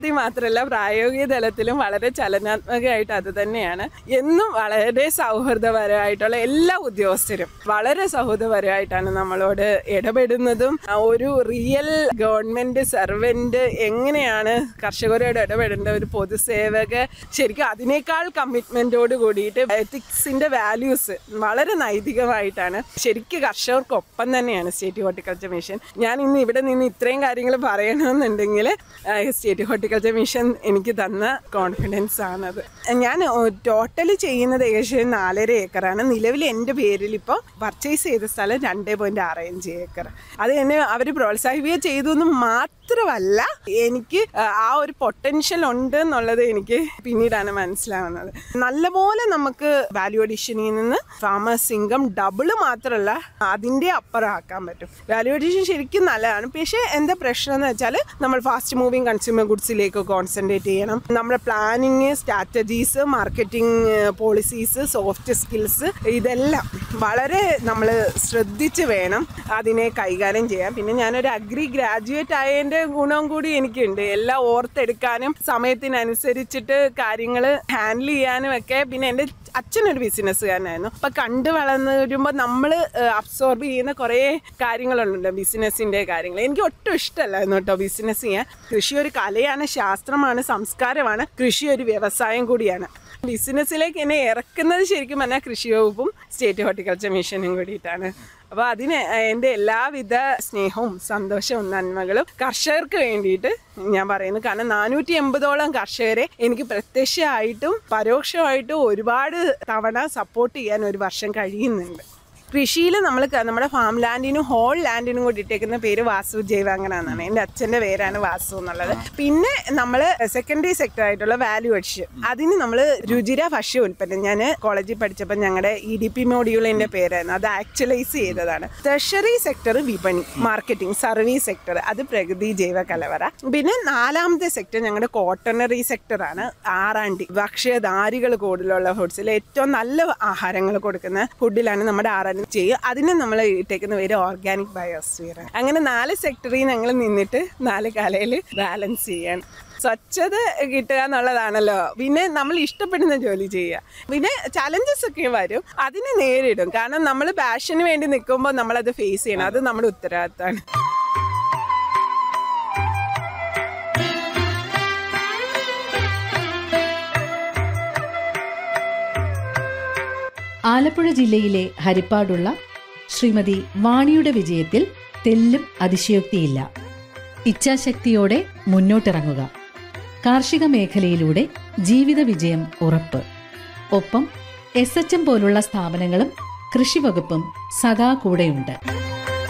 മാത്രമല്ല പ്രായോഗിക തലത്തിലും വളരെ ചലനാത്മകമായിട്ട് അത് തന്നെയാണ്. എന്നും വളരെ സൗഹൃദപരമായിട്ടുള്ള എല്ലാ ഉദ്യോഗസ്ഥരും വളരെ സൗഹൃദപരമായിട്ടാണ് നമ്മളോട് ഇടപെടുന്നതും. ഒരു റിയൽ ഗവൺമെന്റ് സർവന്റ് എങ്ങനെയാണ് കർഷകരോട് ഇടപെടേണ്ട ഒരു പൊതുസേവക, ശരിക്കും അതിനേക്കാൾ കമ്മിറ്റ്മെന്റോട് കൂടിയിട്ട് എത്തിക്സിന്റെ വാല്യൂസ് വളരെ നൈതികമായിട്ടാണ്. ശരിക്കും കർഷകർക്കൊപ്പം തന്നെയാണ് സ്റ്റേറ്റ് ഹോർട്ടിക്കൾച്ചർ മിഷൻ. ഞാൻ ഇന്ന് ഇവിടെ നിന്ന് ഇത്രയും കാര്യങ്ങൾ പറയണമെന്നുണ്ടെങ്കിൽ സ്റ്റേറ്റ് ഹോർട്ടിക്കൾച്ചർ മിഷൻ എനിക്ക് തന്ന കോൺഫിഡൻസ് ആണത്. ഞാൻ ടോട്ടലി ചെയ്യുന്നത് ഏകദേശം 4.5 ഏക്കറാണ്. നിലവിൽ എൻ്റെ പേരിൽ ഇപ്പോൾ പർച്ചേസ് ചെയ്ത സ്ഥലം 2.65 ഏക്കർ. അത് എന്നെ അവർ പ്രോത്സാഹിപ്പിക്കുക ചെയ്തു എന്ന് മാത്രമല്ല, എനിക്ക് ആ ഒരു പൊട്ടൻഷ്യൽ ഉണ്ട് എന്നുള്ളത് എനിക്ക് പിന്നീടാണ് മനസ്സിലാവുന്നത്. നല്ലപോലെ നമുക്ക് വാല്യൂ അഡീഷനിൽ നിന്ന് ഫാമേഴ്സ് ഇൻകം ഡബിള് മാത്രമല്ല അതിൻ്റെ അപ്പുറം ആക്കാൻ പറ്റും. വാല്യൂ അഡീഷൻ ശരിക്കും നല്ലതാണ്. പക്ഷേ എന്താ പ്രശ്നം എന്ന് വെച്ചാൽ നമ്മൾ ഫാസ്റ്റ് മൂവിങ് കൺസ്യൂമർ ഗുഡ്സിലേക്ക് കോൺസെൻട്രേറ്റ് ചെയ്യണം. നമ്മുടെ planning, strategies, marketing policies, soft skills ഇതെല്ലാം വളരെ നമ്മൾ ശ്രദ്ധിച്ച് വേണം അതിനെ കൈകാര്യം ചെയ്യാൻ. പിന്നെ ഞാനൊരു അഗ്രി ഗ്രാജുവേറ്റ് ആയതിൻ്റെ ഗുണവും കൂടി എനിക്കുണ്ട്. എല്ലാം ഓർത്തെടുക്കാനും സമയത്തിനനുസരിച്ചിട്ട് കാര്യങ്ങൾ ഹാൻഡിൽ ചെയ്യാനും ഒക്കെ. പിന്നെ എൻ്റെ അച്ഛനൊരു ബിസിനസ്സുകാരനായിരുന്നു. അപ്പം കണ്ടു വളർന്ന് വരുമ്പോൾ നമ്മൾ അബ്സോർബ് ചെയ്യുന്ന കുറേ കാര്യങ്ങളുണ്ടല്ലോ ബിസിനസ്സിൻ്റെ കാര്യങ്ങൾ. എനിക്ക് ഒട്ടും ഇഷ്ടമല്ലായിരുന്നു കേട്ടോ ബിസിനസ് ചെയ്യാൻ. കൃഷി ഒരു കലയാണ്, ശാസ്ത്രമാണ്, സംസ്കാരമാണ്. കൃഷി ഒരു വ്യവസായം കൂടിയാണ്. ബിസിനസ്സിലേക്ക് എന്നെ ഇറക്കുന്നത് ശരിക്കും പറഞ്ഞാൽ കൃഷി വകുപ്പും സ്റ്റേറ്റ് ഹോർട്ടിക്കൾച്ചർ മിഷനും കൂടിയിട്ടാണ്. അപ്പോൾ അതിന് എൻ്റെ എല്ലാവിധ സ്നേഹവും സന്തോഷവും നന്മകളും കർഷകർക്ക് വേണ്ടിയിട്ട് ഞാൻ പറയുന്നു. കാരണം 480ഓളം കർഷകരെ എനിക്ക് പ്രത്യക്ഷമായിട്ടും പരോക്ഷമായിട്ടും ഒരുപാട് തവണ സപ്പോർട്ട് ചെയ്യാൻ ഒരു വർഷം കഴിയുന്നുണ്ട്. കൃഷിയിൽ നമ്മൾ നമ്മുടെ ഫാം ലാൻഡിനും ഹോൾ ലാൻഡിനും കൂടി ഇട്ടേക്കുന്ന പേര് വാസു ജൈവാങ്കന എന്നാണ്. എൻ്റെ അച്ഛൻ്റെ പേരാണ് വാസു എന്നുള്ളത്. പിന്നെ നമ്മൾ സെക്കൻഡറി സെക്ടർ ആയിട്ടുള്ള വാല്യൂ അഡീഷൻ, അതിന് നമ്മൾ രുചിര ഭക്ഷ്യ ഉൽപ്പന്നം, ഞാൻ കോളേജിൽ പഠിച്ചപ്പോൾ ഞങ്ങളുടെ EDP മോഡ്യൂളിൻ്റെ പേരായിരുന്നു, അത് ആക്ച്വലൈസ് ചെയ്തതാണ്. ടെർഷറി സെക്ടർ വിപണി, മാർക്കറ്റിംഗ്, സർവീസ് സെക്ടർ അത് പ്രകൃതി ജൈവ കലവറ. പിന്നെ 4ാമത്തെ സെക്ടർ ഞങ്ങളുടെ കോട്ടണറി സെക്ടറാണ്. ആറാണ്ടി ഭക്ഷ്യധാരികൾ കൂടുതലുള്ള ഫുഡ്സിൽ ഏറ്റവും നല്ല ആഹാരങ്ങൾ കൊടുക്കുന്ന ഫുഡിലാണ് നമ്മുടെ ആറാണ്ടി ചെയ്യുക. അതിന് നമ്മൾ ഇട്ടേക്കുന്ന പേര് ഓർഗാനിക് ബയോസ്ഫിയർ. അങ്ങനെ 4 സെക്ടറിൽ ഞങ്ങൾ നിന്നിട്ട് 4 കലയിൽ ബാലൻസ് ചെയ്യാൻ. സ്വച്ഛത കിട്ടുക എന്നുള്ളതാണല്ലോ. പിന്നെ നമ്മൾ ഇഷ്ടപ്പെടുന്ന ജോലി ചെയ്യുക. പിന്നെ ചലഞ്ചസ് ഒക്കെ വരും, അതിനെ നേരിടും. കാരണം നമ്മൾ പാഷന് വേണ്ടി നിൽക്കുമ്പോൾ നമ്മളത് ഫേസ് ചെയ്യണം. അത് നമ്മുടെ ഉത്തരവാദിത്തമാണ്. ആലപ്പുഴ ജില്ലയിലെ ഹരിപ്പാടുള്ള ശ്രീമതി വാണിയുടെ വിജയത്തിൽ തെല്ലും അതിശയോക്തിയില്ല. ഇച്ഛാശക്തിയോടെ മുന്നോട്ടിറങ്ങുക. കാർഷിക മേഖലയിലൂടെ ജീവിത വിജയം ഉറപ്പ്. ഒപ്പം SHM പോലുള്ള സ്ഥാപനങ്ങളും കൃഷിവകുപ്പും സദാ കൂടെയുണ്ട്.